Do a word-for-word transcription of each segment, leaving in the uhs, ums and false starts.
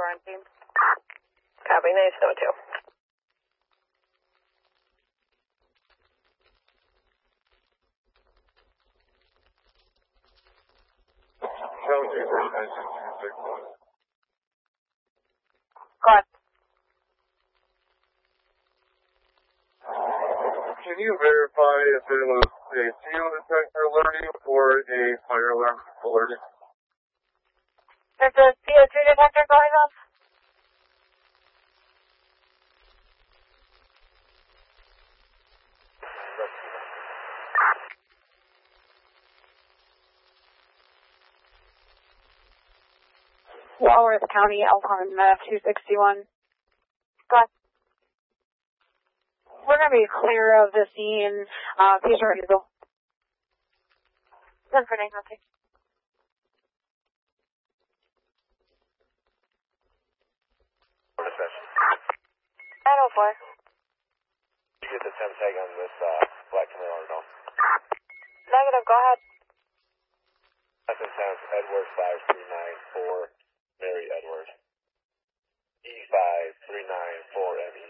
four on team. Copy, nice to know too. Go ahead. Can you verify if it was a seal detector alerting or a fire alarm alerting? There's a C O two detector going off. Walworth County, Elkhorn, map two sixty-one. Go ahead. We're going to be clear of the scene. Uh, please ready to go. Done for nine, nothing. nine oh four. Did you get the ten tag on this uh, black Camaro or no? Negative, go ahead. That's in ten, Edward five three nine four, Mary Edward. E five three nine four M E.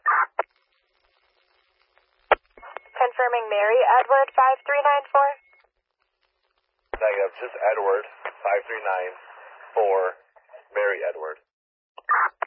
Confirming Mary Edward five three nine four. Negative, just Edward five three nine four, Mary Edward.